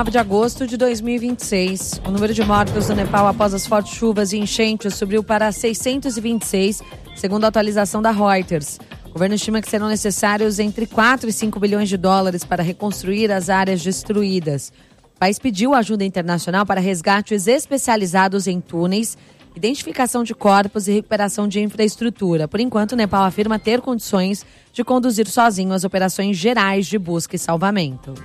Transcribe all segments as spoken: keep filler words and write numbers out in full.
nove de agosto de dois mil e vinte e seis. O número de mortos no Nepal após as fortes chuvas e enchentes subiu para seiscentos e vinte e seis, segundo a atualização da Reuters. O governo estima que serão necessários entre quatro e cinco bilhões de dólares para reconstruir as áreas destruídas. O país pediu ajuda internacional para resgates especializados em túneis, identificação de corpos e recuperação de infraestrutura. Por enquanto, o Nepal afirma ter condições de conduzir sozinho as operações gerais de busca e salvamento.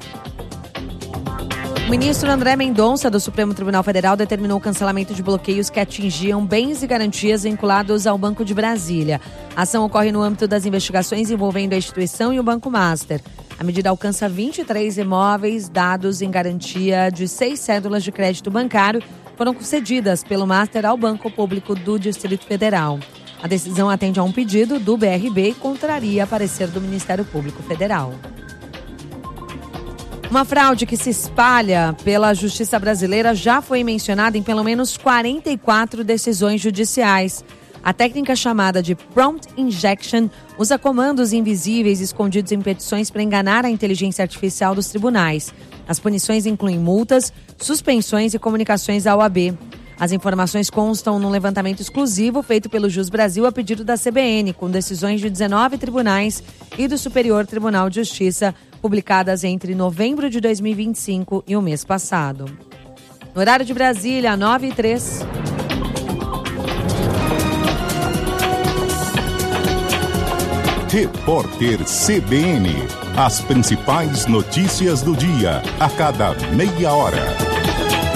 O ministro André Mendonça, do Supremo Tribunal Federal, determinou o cancelamento de bloqueios que atingiam bens e garantias vinculados ao Banco de Brasília. A ação ocorre no âmbito das investigações envolvendo a instituição e o Banco Master. A medida alcança vinte e três imóveis dados em garantia de seis cédulas de crédito bancário foram concedidas pelo Master ao Banco Público do Distrito Federal. A decisão atende a um pedido do B R B e contraria parecer do Ministério Público Federal. Uma fraude que se espalha pela justiça brasileira já foi mencionada em pelo menos quarenta e quatro decisões judiciais. A técnica chamada de Prompt Injection usa comandos invisíveis escondidos em petições para enganar a inteligência artificial dos tribunais. As punições incluem multas, suspensões e comunicações à O A B. As informações constam num levantamento exclusivo feito pelo Jus Brasil a pedido da C B N, com decisões de dezenove tribunais e do Superior Tribunal de Justiça, publicadas entre novembro de dois mil e vinte e cinco e o mês passado. No horário de Brasília, nove e três. Repórter C B N. As principais notícias do dia, a cada meia hora.